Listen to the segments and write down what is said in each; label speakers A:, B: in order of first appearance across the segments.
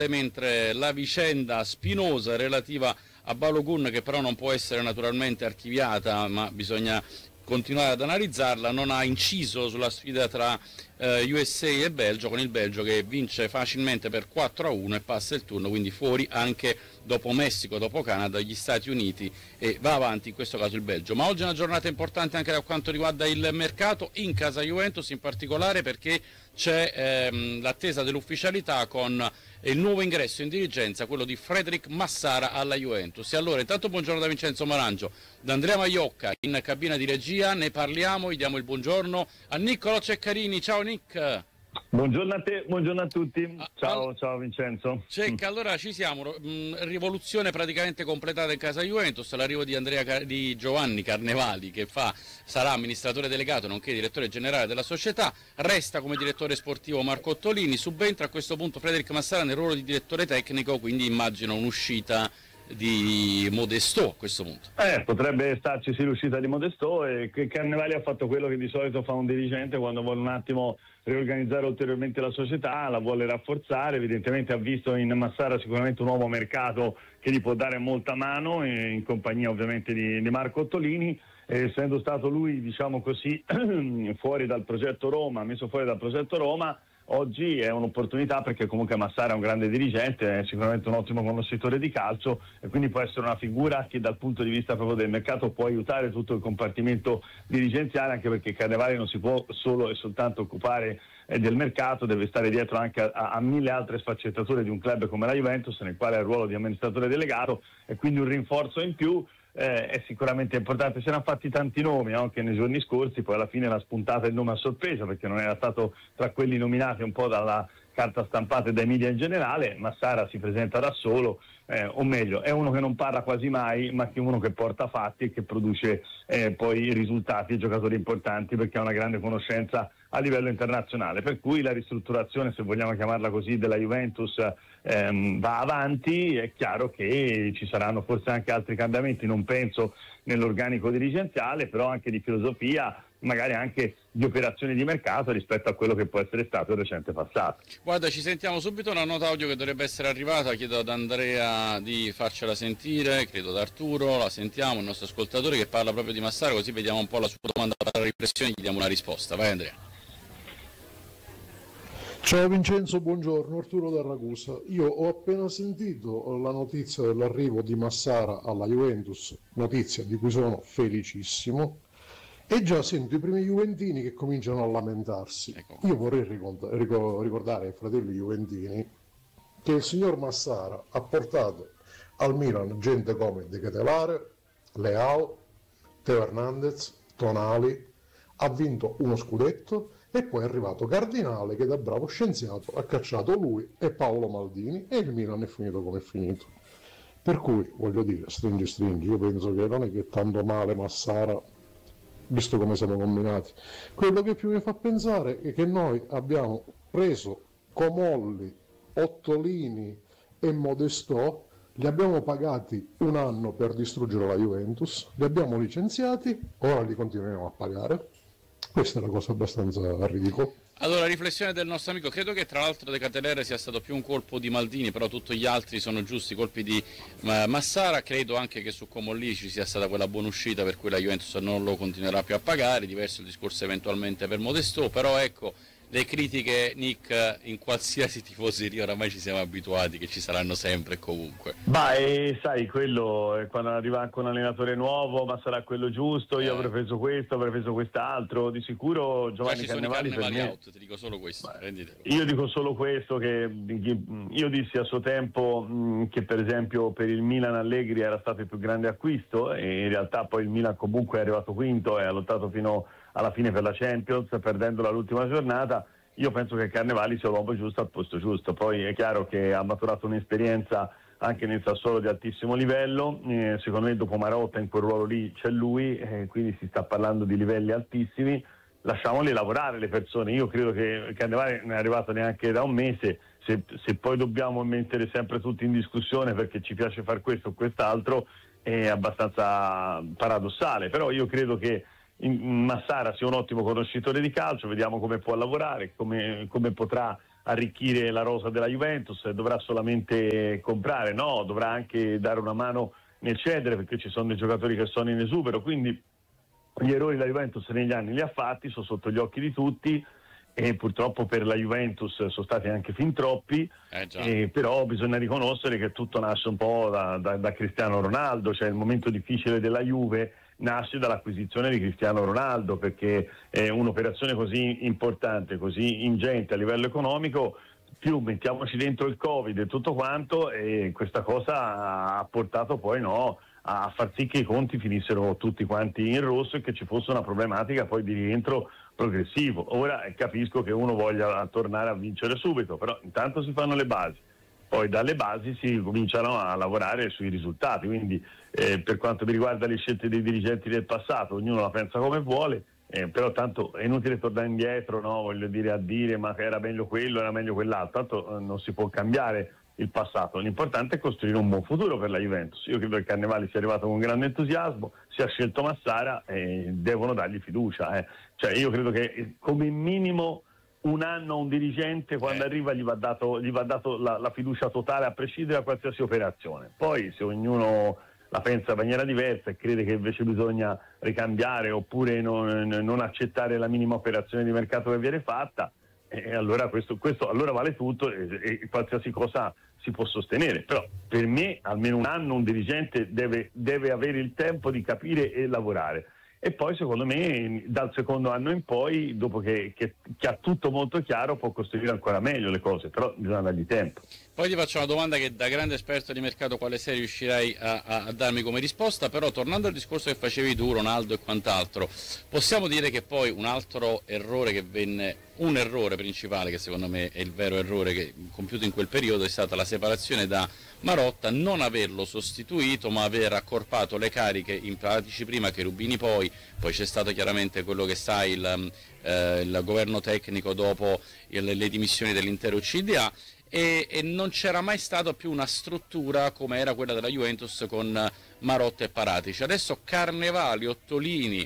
A: mentre la vicenda spinosa relativa a Balogun, che però non può essere naturalmente archiviata, ma bisogna continuare ad analizzarla, non ha inciso sulla sfida tra USA e Belgio, con il Belgio che vince facilmente per 4-1 e passa il turno, quindi fuori anche dopo Messico, dopo Canada, gli Stati Uniti, e va avanti in questo caso il Belgio. Ma oggi è una giornata importante anche da quanto riguarda il mercato, in casa Juventus in particolare, perché c'è l'attesa dell'ufficialità con il nuovo ingresso in dirigenza, quello di Frederic Massara alla Juventus. E allora intanto buongiorno da Vincenzo Marangio, da Andrea Maiocca in cabina di regia, ne parliamo, gli diamo il buongiorno a Niccolò Ceccarini. Ciao Nick.
B: Buongiorno a te, buongiorno a tutti. Ciao Vincenzo.
A: Cecca, allora ci siamo, rivoluzione praticamente completata in casa Juventus, l'arrivo di Giovanni Carnevali, che sarà amministratore delegato nonché direttore generale della società, resta come direttore sportivo Marco Ottolini, subentra a questo punto Frederic Massara nel ruolo di direttore tecnico, quindi immagino un'uscita di Modestò a questo punto.
B: Potrebbe starci l'uscita di Modestò, e che Carnevali ha fatto quello che di solito fa un dirigente quando vuole un attimo riorganizzare ulteriormente la società, la vuole rafforzare. Evidentemente ha visto in Massara sicuramente un nuovo mercato che gli può dare molta mano, in compagnia ovviamente di Marco Ottolini, essendo stato lui, diciamo così, fuori dal progetto Roma, messo fuori dal progetto Roma. Oggi è un'opportunità, perché comunque Massara è un grande dirigente, è sicuramente un ottimo conoscitore di calcio, e quindi può essere una figura che dal punto di vista proprio del mercato può aiutare tutto il compartimento dirigenziale, anche perché Carnevali non si può solo e soltanto occupare del mercato, deve stare dietro anche a mille altre sfaccettature di un club come la Juventus, nel quale ha il ruolo di amministratore delegato, e quindi un rinforzo in più è sicuramente importante. Se ne hanno fatti tanti nomi anche nei giorni scorsi, poi alla fine l'ha spuntata il nome a sorpresa, perché non era stato tra quelli nominati un po' dalla carta stampata e dai media in generale. Massara si presenta da solo, o meglio, è uno che non parla quasi mai, ma che è uno che porta fatti e che produce poi risultati e giocatori importanti, perché ha una grande conoscenza a livello internazionale, per cui la ristrutturazione, se vogliamo chiamarla così, della Juventus va avanti. È chiaro che ci saranno forse anche altri cambiamenti, non penso nell'organico dirigenziale, però anche di filosofia, magari anche di operazioni di mercato rispetto a quello che può essere stato il recente passato.
A: Guarda, ci sentiamo subito una nota audio che dovrebbe essere arrivata, chiedo ad Andrea di farcela sentire, credo ad Arturo, la sentiamo, il nostro ascoltatore che parla proprio di Massara, così vediamo un po' la sua domanda alla riflessione e gli diamo una risposta. Vai Andrea.
C: Ciao Vincenzo, buongiorno, Arturo da Ragusa. Io ho appena sentito la notizia dell'arrivo di Massara alla Juventus, notizia di cui sono felicissimo, e già sento i primi juventini che cominciano a lamentarsi. Io vorrei ricordare ai fratelli juventini che il signor Massara ha portato al Milan gente come De Ketelare, Leao, Teo Hernandez, Tonali, ha vinto uno scudetto, e poi è arrivato Cardinale che da bravo scienziato ha cacciato lui e Paolo Maldini, e il Milan è finito come è finito. Per cui, voglio dire, stringi, io penso che non è che tanto male Massara, visto come siamo combinati. Quello che più mi fa pensare è che noi abbiamo preso Comolli, Ottolini e Modestò, li abbiamo pagati un anno per distruggere la Juventus, li abbiamo licenziati, ora li continueremo a pagare. Questa è una cosa abbastanza ridicola.
A: Allora, riflessione del nostro amico, credo che tra l'altro De Ketelare sia stato più un colpo di Maldini, però tutti gli altri sono giusti colpi di Massara. Credo anche che su Comolli ci sia stata quella buona uscita per cui la Juventus non lo continuerà più a pagare, diverso il discorso eventualmente per Modestò, però ecco, le critiche, Nick, in qualsiasi tifoseria oramai ci siamo abituati che ci saranno sempre e comunque.
B: Sai, quello è quando arriva anche un allenatore nuovo, ma sarà quello giusto, io avrei preso questo, avrei preso quest'altro. Di sicuro Giovanni Carnevali, per me,
A: out, ti dico solo questo,
B: io dico solo questo, che io dissi a suo tempo che per esempio per il Milan Allegri era stato il più grande acquisto, e in realtà poi il Milan comunque è arrivato quinto e ha lottato fino alla fine per la Champions, perdendola all'ultima giornata. Io penso che Carnevali sia l'uomo giusto al posto giusto. Poi è chiaro che ha maturato un'esperienza anche nel Sassuolo di altissimo livello, secondo me dopo Marotta in quel ruolo lì c'è lui, quindi si sta parlando di livelli altissimi. Lasciamoli lavorare le persone. Io credo che Carnevali non è arrivato neanche da un mese, se poi dobbiamo mettere sempre tutti in discussione perché ci piace far questo o quest'altro è abbastanza paradossale. Però io credo che Massara sia un ottimo conoscitore di calcio, vediamo come può lavorare, come potrà arricchire la rosa della Juventus, dovrà solamente comprare, no, dovrà anche dare una mano nel cedere, perché ci sono dei giocatori che sono in esubero, quindi gli errori la Juventus negli anni li ha fatti, sono sotto gli occhi di tutti, e purtroppo per la Juventus sono stati anche fin troppi, però bisogna riconoscere che tutto nasce un po' da Cristiano Ronaldo, cioè il momento difficile della Juve nasce dall'acquisizione di Cristiano Ronaldo, perché è un'operazione così importante, così ingente a livello economico, più mettiamoci dentro il Covid e tutto quanto, e questa cosa ha portato poi a far sì che i conti finissero tutti quanti in rosso e che ci fosse una problematica poi di rientro progressivo. Ora capisco che uno voglia tornare a vincere subito, però intanto si fanno le basi, poi dalle basi si cominciano a lavorare sui risultati, quindi per quanto mi riguarda le scelte dei dirigenti del passato, ognuno la pensa come vuole, però tanto è inutile tornare indietro, no? Voglio dire, a dire ma che era meglio quello, era meglio quell'altro, tanto non si può cambiare il passato, l'importante è costruire un buon futuro per la Juventus. Io credo che Carnevali sia arrivato con grande entusiasmo, si è scelto Massara e devono dargli fiducia, Cioè io credo che come minimo un anno a un dirigente quando arriva gli va dato la fiducia totale a prescindere da qualsiasi operazione. Poi se ognuno la pensa in maniera diversa e crede che invece bisogna ricambiare oppure non accettare la minima operazione di mercato che viene fatta, allora questo allora vale tutto e qualsiasi cosa si può sostenere. Però per me almeno un anno un dirigente deve avere il tempo di capire e lavorare, e poi secondo me dal secondo anno in poi, dopo che ha tutto molto chiaro, può costruire ancora meglio le cose, però bisogna dargli tempo.
A: Poi ti faccio una domanda che da grande esperto di mercato quale sei riuscirai a darmi come risposta, però tornando al discorso che facevi tu, Ronaldo e quant'altro, possiamo dire che poi un altro errore un errore principale, che secondo me è il vero errore che compiuto in quel periodo, è stata la separazione da Marotta, non averlo sostituito ma aver accorpato le cariche in Paratici prima, Cherubini poi c'è stato chiaramente quello che sai il governo tecnico dopo le dimissioni dell'intero CDA, e non c'era mai stata più una struttura come era quella della Juventus con Marotta e Paratici. Adesso Carnevali, Ottolini,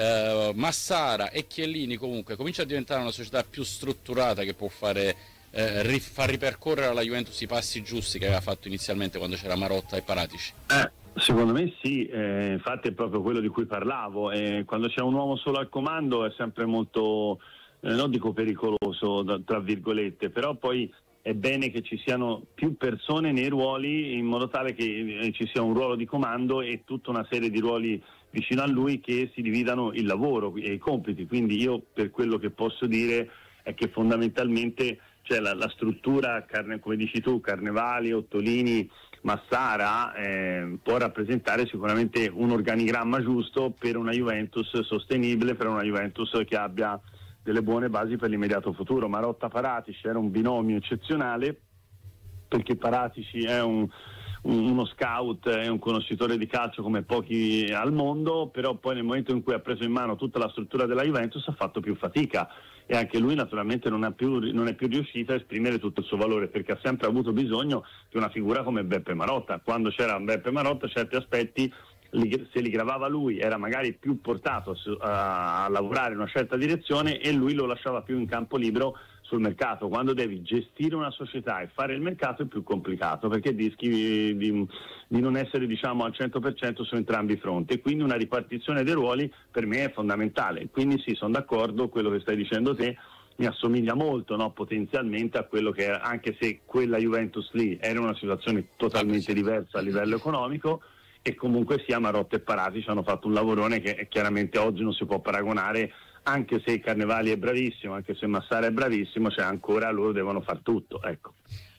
A: Massara e Chiellini comunque comincia a diventare una società più strutturata che può far ripercorrere alla Juventus i passi giusti che aveva fatto inizialmente quando c'era Marotta e Paratici.
B: Secondo me sì, infatti è proprio quello di cui parlavo, quando c'è un uomo solo al comando è sempre molto, non dico pericoloso tra virgolette, però poi è bene che ci siano più persone nei ruoli in modo tale che ci sia un ruolo di comando e tutta una serie di ruoli vicino a lui che si dividano il lavoro e i compiti. Quindi io, per quello che posso dire, è che fondamentalmente cioè la struttura, come dici tu, Carnevali, Ottolini, Massara, può rappresentare sicuramente un organigramma giusto per una Juventus sostenibile, per una Juventus che abbia delle buone basi per l'immediato futuro. Marotta-Paratici era un binomio eccezionale, perché Paratici è uno scout, è un conoscitore di calcio come pochi al mondo, però poi nel momento in cui ha preso in mano tutta la struttura della Juventus ha fatto più fatica, e anche lui naturalmente non è più riuscito a esprimere tutto il suo valore, perché ha sempre avuto bisogno di una figura come Beppe Marotta. Quando c'era Beppe Marotta certi aspetti se li gravava lui, era magari più portato a lavorare in una certa direzione e lui lo lasciava più in campo libero sul mercato. Quando devi gestire una società e fare il mercato è più complicato, perché rischi di non essere, diciamo, al 100% su entrambi i fronti, e quindi una ripartizione dei ruoli per me è fondamentale. Quindi sì, sono d'accordo, quello che stai dicendo te mi assomiglia molto, no, potenzialmente a quello che era, anche se quella Juventus lì era una situazione totalmente diversa a livello economico, e comunque sia Marotta e Paratici hanno fatto un lavorone che chiaramente oggi non si può paragonare, anche se Carnevali è bravissimo, anche se Massara è bravissimo, cioè ancora loro devono far tutto, ecco.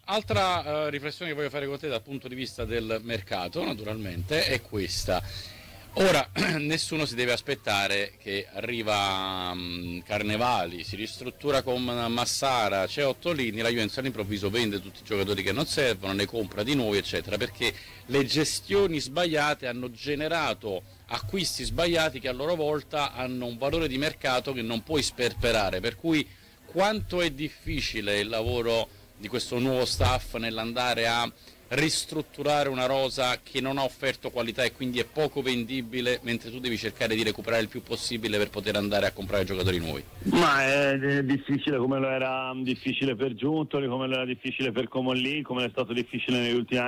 A: Altra riflessione che voglio fare con te dal punto di vista del mercato, naturalmente, è questa. Ora, nessuno si deve aspettare che arriva Carnevali, si ristruttura con Massara, c'è Ottolini, la Juventus all'improvviso vende tutti i giocatori che non servono, ne compra di nuovi, eccetera, perché le gestioni sbagliate hanno generato acquisti sbagliati che a loro volta hanno un valore di mercato che non puoi sperperare, per cui quanto è difficile il lavoro di questo nuovo staff nell'andare a ristrutturare una rosa che non ha offerto qualità e quindi è poco vendibile, mentre tu devi cercare di recuperare il più possibile per poter andare a comprare giocatori nuovi?
B: Ma è difficile, come lo era difficile per Giuntoli, come lo era difficile per Comolli, come è stato difficile negli ultimi anni